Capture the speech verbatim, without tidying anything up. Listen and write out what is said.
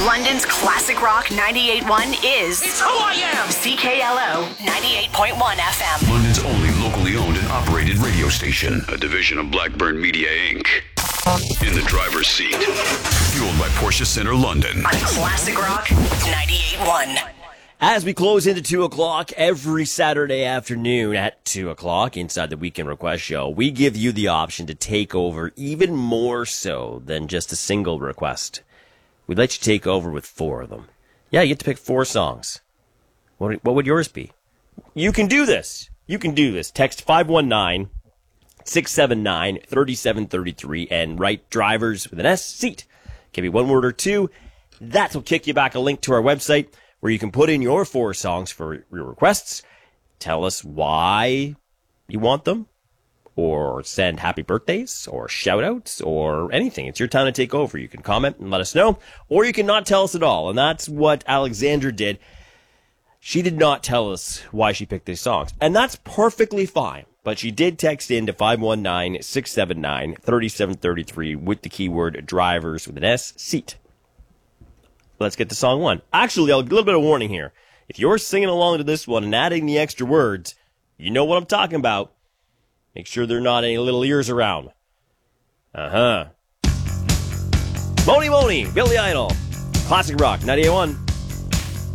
London's classic rock ninety-eight point one is... It's who I am! C K L O ninety-eight point one F M. London's only locally owned and operated radio station. A division of Blackburn Media, Incorporated. In the driver's seat. Fueled by Porsche Center London. On Classic Rock ninety-eight point one. As we close into two o'clock every Saturday afternoon at two o'clock inside the Weekend Request Show, we give you the option to take over even more so than just a single request. We'd let you take over with four of them. Yeah, you get to pick four songs. What, what would yours be? You can do this. You can do this. Text five one nine, six seven nine, three seven three three and write drivers with an S, seat. Can be one word or two. That will kick you back a link to our website where you can put in your four songs for your requests. Tell us why you want them, or send happy birthdays, or shout-outs, or anything. It's your time to take over. You can comment and let us know, or you can not tell us at all, and that's what Alexandra did. She did not tell us why she picked these songs, and that's perfectly fine, but she did text in to five one nine, six seven nine, three seven three three with the keyword drivers with an S, seat. Let's get to song one. Actually, a little bit of warning here. If you're singing along to this one and adding the extra words, you know what I'm talking about. Make sure there are not any little ears around. Uh-huh. Moni Moni, Billy Idol. Classic Rock, ninety-eight point one.